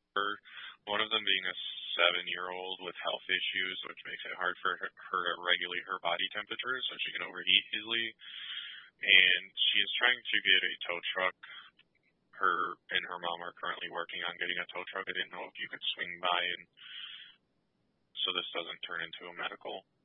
her. One of them being a 7-year-old with health issues, which makes it hard for her to regulate her body temperature, so she can overheat easily. And she is trying to get a tow truck. Her and her mom are currently working on getting a tow truck. I didn't know if you could swing by and so this doesn't turn into a medical